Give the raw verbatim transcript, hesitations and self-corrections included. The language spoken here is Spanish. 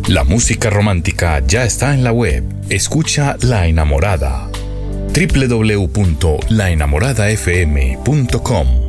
La música romántica ya está en la web. Escucha La Enamorada. doble u doble u doble u punto la enamorada f m punto com